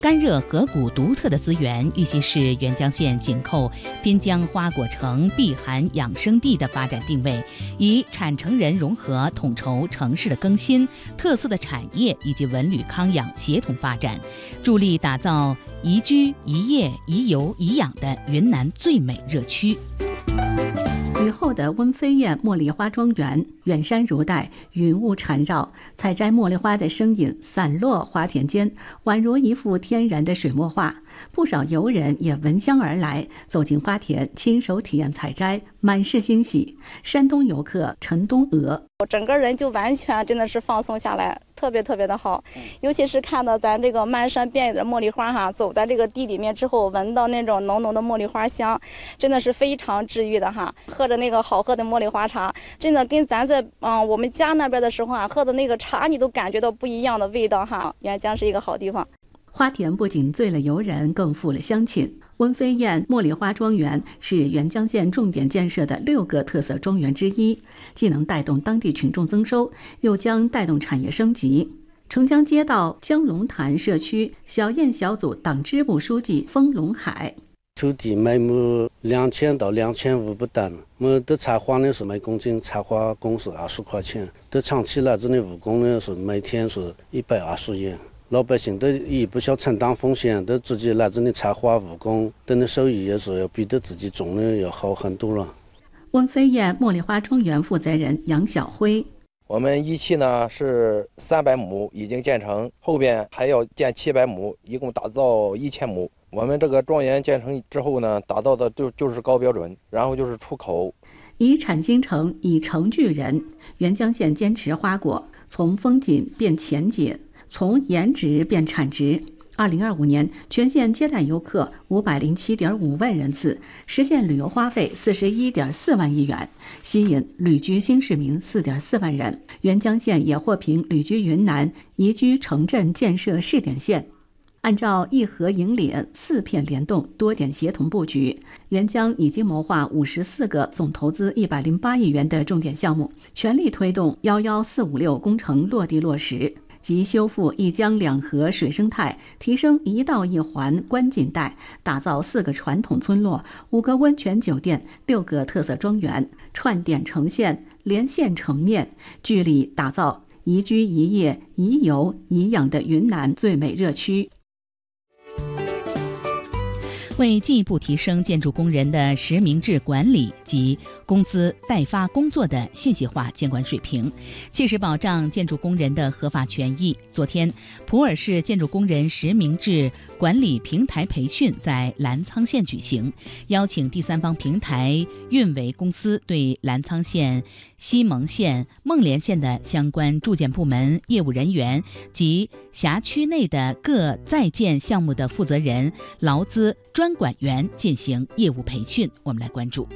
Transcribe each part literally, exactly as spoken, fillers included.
甘蔗河谷独特的资源，玉溪市沅江县紧扣滨江花果城碧涵养生地的发展定位，以产城人融合统筹城市的更新、特色的产业以及文旅康养协同发展，助力打造宜居、宜业、宜游、宜养的云南最美热区。 雨后的温飞燕茉莉花庄园，远山如带，云雾缠绕，采摘茉莉花的身影散落花田间，宛如一幅天然的水墨画。不少游人也闻香而来，走进花田，亲手体验采摘，满是欣喜。山东游客陈东娥， 我整个人就完全真的是放松下来，特别特别的好。尤其是看到咱这个漫山遍野的茉莉花哈，走在这个地里面之后，闻到那种浓浓的茉莉花香，真的是非常治愈的哈。喝着那个好喝的茉莉花茶，真的跟咱在嗯我们家那边的时候啊喝的那个茶，你都感觉到不一样的味道哈。沅江是一个好地方。 花田不仅醉了游人，更富了乡情。温飞燕茉莉花庄园是沅江县重点建设的六个特色庄园之一，既能带动当地群众增收，又将带动产业升级。澄江街道江龙潭社区小燕小组党支部书记封龙海， 土地每亩两千到两千五不等，我的采花呢是每公斤采花工是二十块钱，的长期来这里务工呢是每天是一百二十元。老百姓都也不需要承担风险，都自己来这里采花务工，等的收益也是要比的自己种的要好很多了。 温飞燕茉莉花庄园负责人杨晓辉， 我们一期呢是三百亩已经建成，后边还要建七百亩，一共打造一千亩。我们这个庄园建成之后呢，打造的就就是高标准，然后就是出口。 以产兴城，以城聚人，沅江县坚持花果从风景变前景，从颜值变产值。二零二五年，全县接待游客五百零七点五万人次，实现旅游花费四十一点四万亿元，吸引旅居新市民四点四万人。沅江县也获评旅居云南宜居城镇建设试点县。按照一河引领、四片联动、多点协同布局，沅江已经谋划五十四个总投资一百零八亿元的重点项目，全力推动“幺幺四五六”工程落地落实，即修复一江两河水生态，提升一道一环观景带，打造四个传统村落、五个温泉酒店、六个特色庄园，串点成线，连线成面，聚力打造宜居宜业宜游宜养的云南最美热区。 为进一步提升建筑工人的实名制管理及工资代发工作的信息化监管水平，切实保障建筑工人的合法权益，昨天，普洱市建筑工人实名制管理平台培训在澜沧县举行，邀请第三方平台运维公司对澜沧县、西蒙县、孟连县的相关住建部门业务人员及辖区内的各在建项目的负责人、劳资专管员进行业务培训。我们来关注。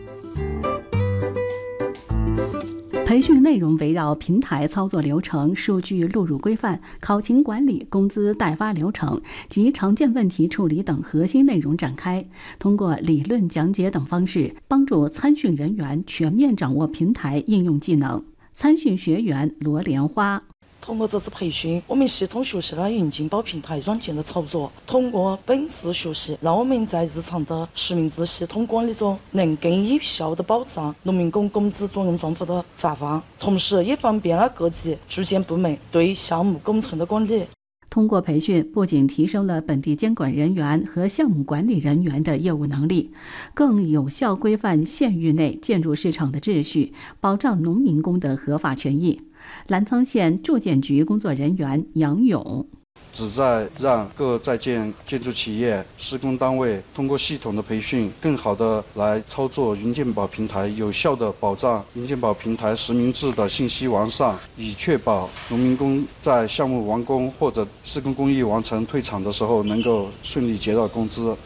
培训内容围绕平台操作流程、数据录入规范、考勤管理、工资代发流程及常见问题处理等核心内容展开，通过理论讲解等方式，帮助参训人员全面掌握平台应用技能。参训学员罗莲花， 通过这次培训，我们系统学习了云金宝平台软件的操作。通过本次学习，让我们在日常的实名制系统管理中，能更有效地保障农民工工资作用账户的发放，同时也方便了各级住建部门对项目工程的管理。 通过培训，不仅提升了本地监管人员和项目管理人员的业务能力，更有效规范县域内建筑市场的秩序，保障农民工的合法权益。澜沧县住建局工作人员杨勇， 旨在让各在建建筑企业、施工单位通过系统的培训，更好地来操作云建保平台，有效地保障云建保平台实名制的信息完善，以确保农民工在项目完工或者施工工艺完成退场的时候，能够顺利结到工资。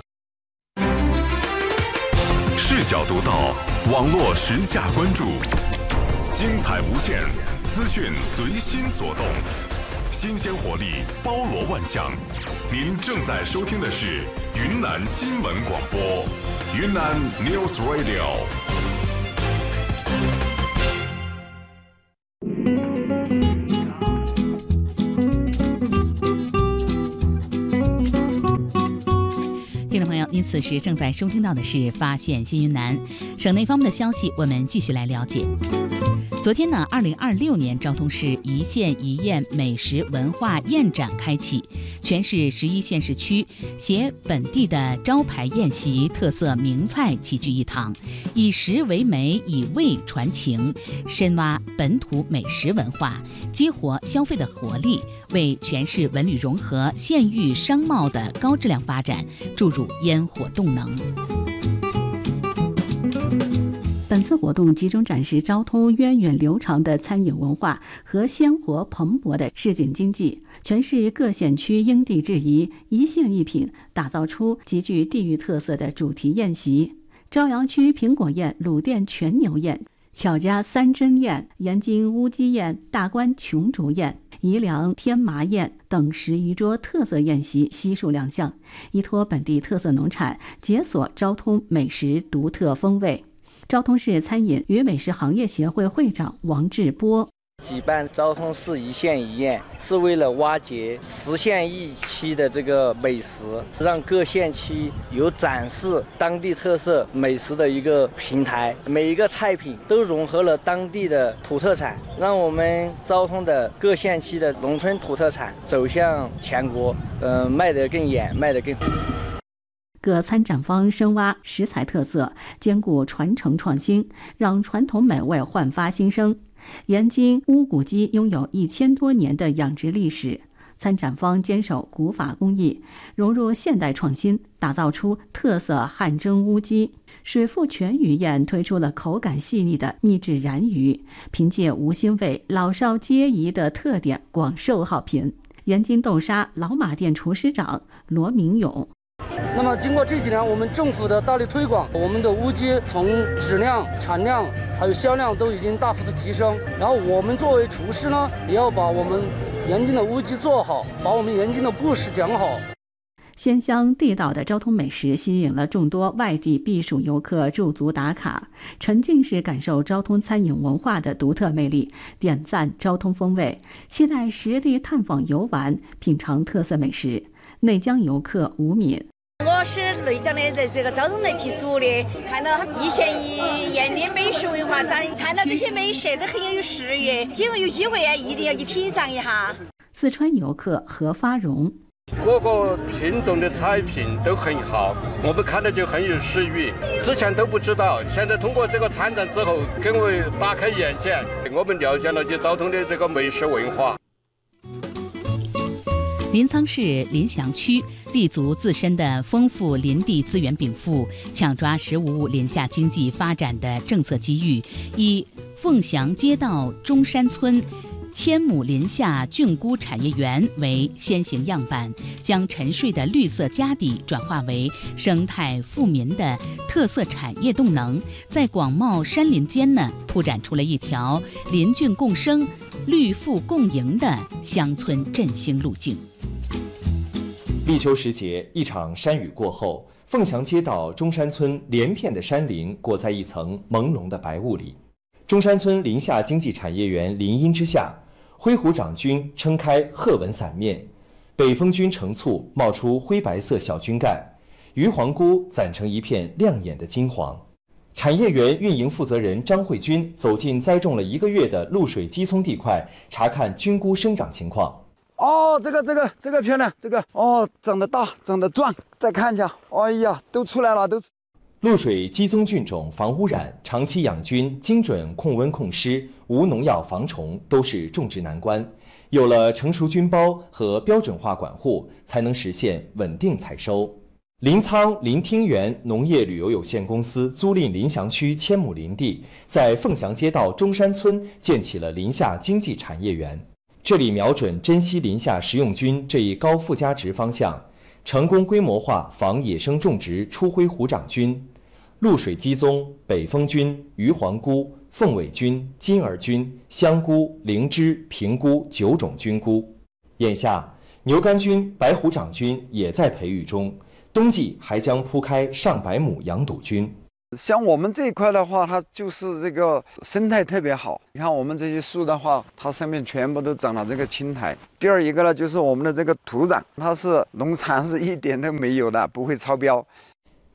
视角独到，网络时下关注，精彩无限，资讯随心所动，新鲜活力包罗万象。您正在收听的是云南新闻广播，云南 News Radio。 您此时正在收听到的是《发现新云南》。省内方面的消息，我们继续来了解。昨天呢，二零二六年昭通市一县一宴美食文化宴展开启，全市十一县市区携本地的招牌宴席、特色名菜齐聚一堂，以食为媒，以味传情，深挖本土美食文化，激活消费的活力，为全市文旅融合、县域商贸的高质量发展注入烟火动能。 本次活动集中展示昭通源远流长的餐饮文化和鲜活蓬勃的市井经济，全市各县区因地制宜，一县一品，打造出极具地域特色的主题宴席。朝阳区苹果宴、鲁店全牛宴、巧家三珍宴、延津乌鸡宴、大关琼竹宴、宜良天麻宴等十余桌特色宴席悉数亮相，依托本地特色农产，解锁昭通美食独特风味。昭通市餐饮与美食行业协会会长王志波： 举办昭通市一县一宴，是为了挖掘十县一区的这个美食，让各县区有展示当地特色美食的一个平台。每一个菜品都融合了当地的土特产，让我们昭通的各县区的农村土特产走向全国，呃，卖得更远，卖得更好。 各参展方深挖食材特色，兼顾传承创新，让传统美味焕发新生。延津乌骨鸡拥有一千多年的养殖历史，参展方坚守古法工艺，融入现代创新，打造出特色汗蒸乌鸡。水富全鱼宴推出了口感细腻的秘制燃鱼，凭借无腥味、老少皆宜的特点广受好评。延津豆沙老马店厨师长罗明勇： 那么经过这几年我们政府的大力推广，我们的乌鸡从质量、产量还有销量都已经大幅的提升。然后我们作为厨师呢，也要把我们延津的乌鸡做好，把我们延津的故事讲好。 鲜香地道的昭通美食吸引了众多外地避暑游客驻足打卡，沉浸式感受昭通餐饮文化的独特魅力，点赞昭通风味，期待实地探访游玩，品尝特色美食。内江游客吴敏： 我是内江的，在这个昭通来避暑的，看到一县一宴的美食文化展，看到这些美食都很有诗意，今后有机会啊，一定要去品尝一下。 四川游客何发荣： 各个品种的菜品都很好，我们看到就很有诗意，之前都不知道，现在通过这个参展之后，给我们大开眼界，我们了解了就昭通的这个美食文化。 临沧市临翔区立足自身的丰富林地资源禀赋，抢抓“十五五”林下经济发展的政策机遇，以凤翔街道中山村千亩林下菌菇产业园为先行样板，将沉睡的绿色家底转化为生态富民的特色产业动能，在广袤山林间呢，铺展出了一条林菌共生、绿富共赢的乡村振兴路径。 立秋时节，一场山雨过后，凤翔街道中山村连片的山林裹在一层朦胧的白雾里。中山村林下经济产业园林荫之下，灰虎掌菌撑开褐纹伞面，北风菌成簇冒出灰白色小菌干，鱼黄菇攒成一片亮眼的金黄。产业园运营负责人张慧君走进栽种了一个月的露水鸡枞地块，查看菌菇生长情况。 哦，这个这个这个漂亮，这个哦长得大，长得壮，再看一下，哎呀，都出来了，都。 露水鸡枞菌种防污染，长期养菌，精准控温控湿，无农药防虫，都是种植难关。有了成熟菌包和标准化管护，才能实现稳定采收。临沧林听园农业旅游有限公司租赁临翔区千亩林地，在凤翔街道中山村建起了林下经济产业园。这里瞄准珍稀林下食用菌这一高附加值方向，成功规模化防野生种植初灰虎掌菌、露水鸡枞、北风菌、鱼黄菇、凤尾菌、金儿菌、香菇、灵芝、平菇九种菌菇。眼下，牛肝菌、白虎掌菌也在培育中，冬季还将铺开上百亩养肚菌。 像我们这一块的话，它就是这个生态特别好。你看我们这些树的话，它上面全部都长了这个青苔。第二一个呢，就是我们的这个土壤，它是农残是一点都没有的，不会超标。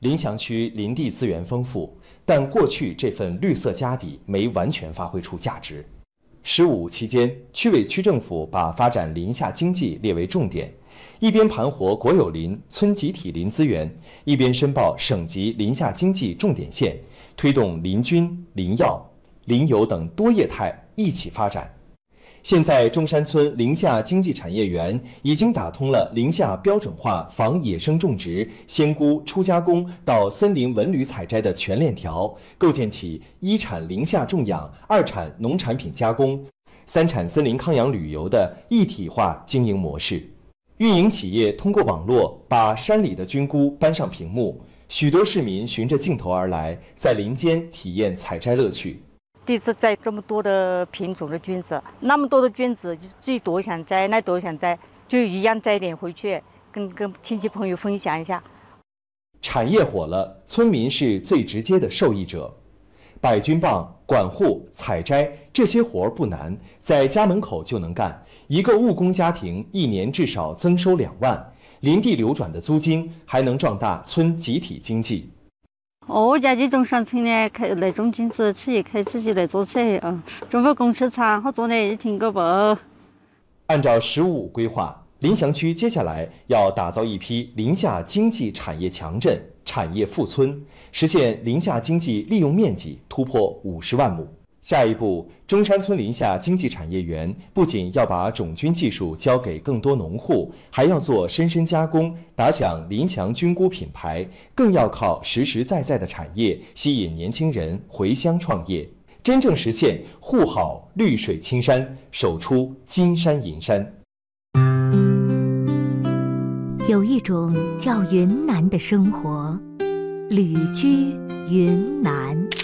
临翔区林地资源丰富，但过去这份绿色家底没完全发挥出价值。十五期间，区委区政府把发展林下经济列为重点，一边盘活国有林、村集体林资源，一边申报省级林下经济重点县，推动林军、林药、林游等多业态一起发展。现在中山村林下经济产业园已经打通了林下标准化防野生种植、仙菇初加工到森林文旅采摘的全链条，构建起一产林下种养、二产农产品加工、三产森林康养旅游的一体化经营模式。运营企业通过网络把山里的菌菇搬上屏幕，许多市民循着镜头而来，在林间体验采摘乐趣。 第一次摘这么多的品种的菌子，那么多的菌子，自己多想摘，那多想摘，就一样摘点回去，跟跟亲戚朋友分享一下。 产业火了，村民是最直接的受益者。摆菌棒、管护、采摘这些活儿不难，在家门口就能干。一个务工家庭一年至少增收两万，林地流转的租金还能壮大村集体经济。 我家就中山村呢，开那种菌子企业开始就来做起，嗯，政府公司厂好做呢，一听个不。 按照“十五五”规划，临翔区接下来要打造一批林下经济产业强镇、产业富村，实现林下经济利用面积突破五十万亩。下一步，中山村林下经济产业园不仅要把种菌技术交给更多农户，还要做深深加工，打响临翔菌菇品牌，更要靠实实在在的产业吸引年轻人回乡创业，真正实现护好绿水青山，守出金山银山。 有一种叫云南的生活，旅居云南。